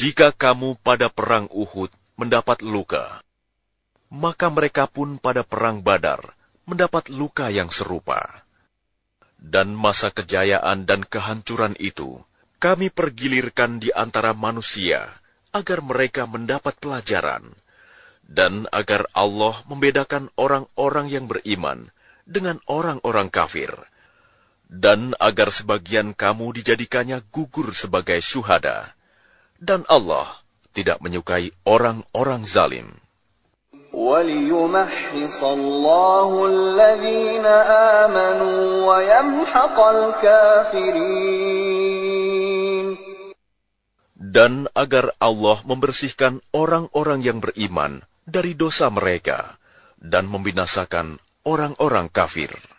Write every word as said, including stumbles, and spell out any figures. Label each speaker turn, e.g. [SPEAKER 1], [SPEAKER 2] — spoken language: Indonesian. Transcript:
[SPEAKER 1] Jika kamu pada perang Uhud mendapat luka, maka mereka pun pada perang Badar mendapat luka yang serupa. Dan masa kejayaan dan kehancuran itu kami pergilirkan di antara manusia agar mereka mendapat pelajaran, dan agar Allah membedakan orang-orang yang beriman dengan orang-orang kafir, dan agar sebagian kamu dijadikannya gugur sebagai syuhada, dan Allah tidak menyukai orang-orang zalim.
[SPEAKER 2] وَلِيُمَحِّصَ اللَّهُ الَّذِينَ آمَنُوا وَيَمْحَقَ الْكَافِرِينَ.
[SPEAKER 1] Dan agar Allah membersihkan orang-orang yang beriman dari dosa mereka dan membinasakan orang-orang kafir.